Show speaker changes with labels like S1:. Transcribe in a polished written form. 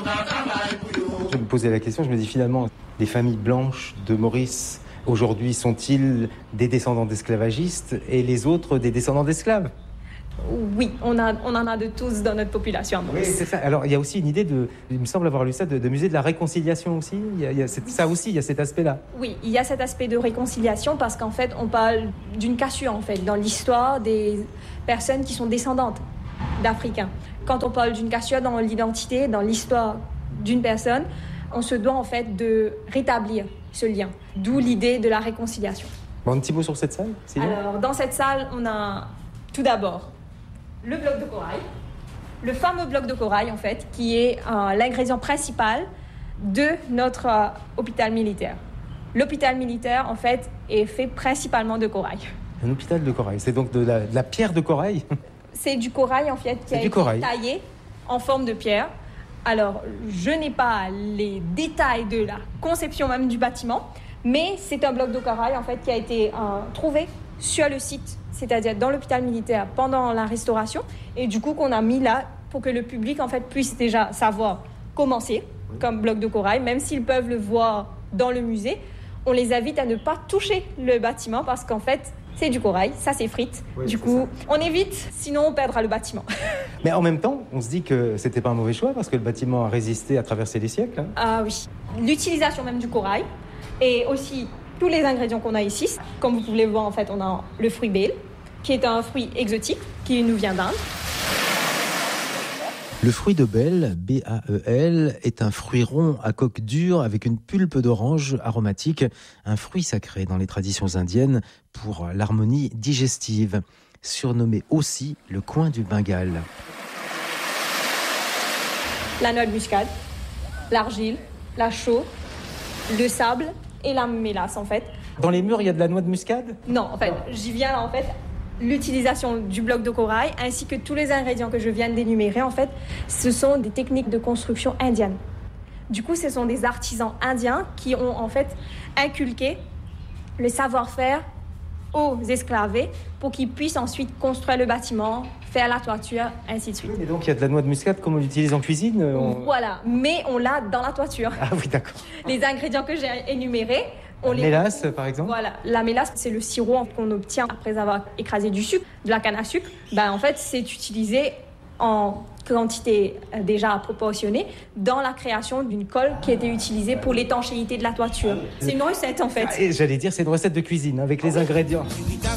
S1: Je me posais la question, je me dis finalement, les familles blanches de Maurice, aujourd'hui, sont-ils des descendants d'esclavagistes et les autres des descendants d'esclaves ?
S2: Oui, on en a de tous dans notre population à Maurice.
S1: Oui, c'est ça. Alors, il y a aussi une idée il me semble avoir lu ça, de musée de la réconciliation aussi. Il y a ça aussi, il y a cet aspect-là.
S2: Oui, il y a cet aspect de réconciliation parce qu'en fait, on parle d'une cassure, en fait, dans l'histoire des personnes qui sont descendantes d'Africains. Quand on parle d'une cassure dans l'identité, dans l'histoire d'une personne, on se doit, en fait, de rétablir ce lien. D'où l'idée de la réconciliation.
S1: Bon, un petit mot sur cette salle, sinon.
S2: Alors, dans cette salle, on a tout d'abord le bloc de corail, le fameux bloc de corail en fait, qui est l'ingrédient principal de notre hôpital militaire. L'hôpital militaire en fait est fait principalement de corail.
S1: Un hôpital de corail, c'est donc de la pierre de corail ?
S2: C'est du corail en fait qui a été taillé en forme de pierre. Alors, je n'ai pas les détails de la conception même du bâtiment, mais c'est un bloc de corail en fait qui a été trouvé sur le site, c'est-à-dire dans l'hôpital militaire pendant la restauration, et du coup qu'on a mis là pour que le public en fait puisse déjà savoir comment c'est comme bloc de corail, même s'ils peuvent le voir dans le musée. On les invite à ne pas toucher le bâtiment parce qu'en fait c'est du corail, ça s'effrite. Oui, du coup, on évite, sinon on perdra le bâtiment.
S1: Mais en même temps, on se dit que c'était pas un mauvais choix parce que le bâtiment a résisté à traverser les siècles.
S2: Ah oui, l'utilisation même du corail et aussi tous les ingrédients qu'on a ici. Comme vous pouvez le voir, en fait, on a le fruit bale, qui est un fruit exotique qui nous vient d'Inde.
S3: Le fruit de bêle, B-A-E-L, est un fruit rond à coque dure avec une pulpe d'orange aromatique, un fruit sacré dans les traditions indiennes pour l'harmonie digestive, surnommé aussi le coin du Bengale.
S2: La noix de muscade, l'argile, la chaux, le sable et la mélasse en fait.
S1: Dans les murs, il y a de la noix de muscade ?
S2: Non, en fait, j'y viens là en fait. L'utilisation du bloc de corail ainsi que tous les ingrédients que je viens d'énumérer, en fait, ce sont des techniques de construction indiennes. Du coup, ce sont des artisans indiens qui ont en fait inculqué le savoir-faire aux esclavés pour qu'ils puissent ensuite construire le bâtiment, faire la toiture, ainsi de suite.
S1: Et donc il y a de la noix de muscade comme on l'utilise en cuisine
S2: Voilà, mais on l'a dans la toiture.
S1: Ah oui, d'accord.
S2: Les ingrédients que j'ai énumérés,
S1: mélasse, par exemple ?
S2: Voilà, la mélasse, c'est le sirop qu'on obtient après avoir écrasé du sucre, de la canne à sucre. En fait, c'est utilisé en quantité déjà proportionnée dans la création d'une colle qui était utilisée pour l'étanchéité de la toiture. C'est une recette, en fait.
S1: J'allais dire, c'est une recette de cuisine avec les ingrédients.